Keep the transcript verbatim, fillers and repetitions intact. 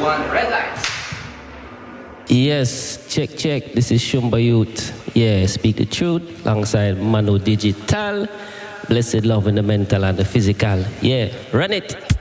one, red lights. Yes, check, check. This is Shumba Youth. Yeah, speak the truth alongside Manu Digital. Blessed love in the mental and the physical. Yeah, run it.